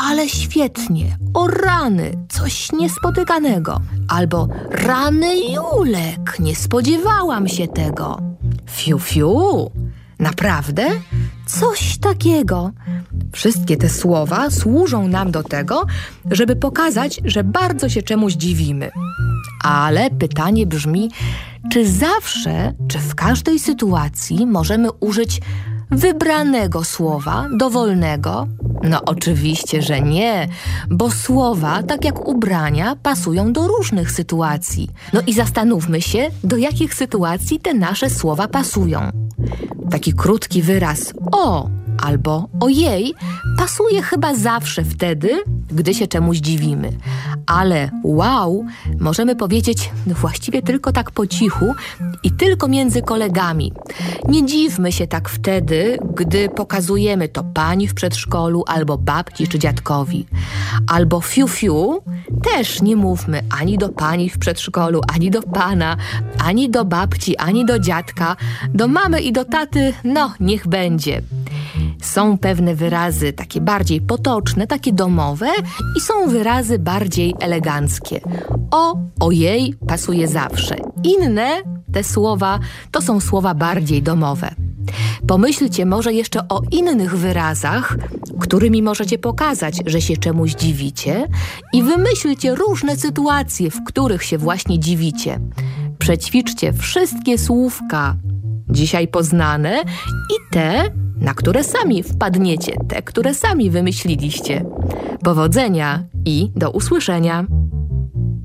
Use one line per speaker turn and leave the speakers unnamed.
ale świetnie, o rany, coś niespotykanego. Albo rany Julek, nie spodziewałam się tego. Fiu, fiu, naprawdę? Coś takiego. Wszystkie te słowa służą nam do tego, żeby pokazać, że bardzo się czemuś dziwimy. Ale pytanie brzmi, czy zawsze, czy w każdej sytuacji możemy użyć wybranego słowa, dowolnego? No oczywiście, że nie, bo słowa, tak jak ubrania, pasują do różnych sytuacji. No i zastanówmy się, do jakich sytuacji te nasze słowa pasują. Taki krótki wyraz o albo ojej pasuje chyba zawsze wtedy, gdy się czemuś dziwimy. Ale wow możemy powiedzieć właściwie tylko tak po cichu i tylko między kolegami. Nie dziwmy się tak wtedy, gdy pokazujemy to pani w przedszkolu albo babci czy dziadkowi. Albo fiu fiu też nie mówmy ani do pani w przedszkolu, ani do pana, ani do babci, ani do dziadka. Do mamy i do taty, no niech będzie. Są pewne wyrazy takie bardziej potoczne, takie domowe i są wyrazy bardziej eleganckie. O, ojej pasuje zawsze. Inne te słowa to są słowa bardziej domowe. Pomyślcie może jeszcze o innych wyrazach, którymi możecie pokazać, że się czemuś dziwicie i wymyślcie różne sytuacje, w których się właśnie dziwicie. Przećwiczcie wszystkie słówka dzisiaj poznane i te, na które sami wpadniecie, te, które sami wymyśliliście. Powodzenia i do usłyszenia!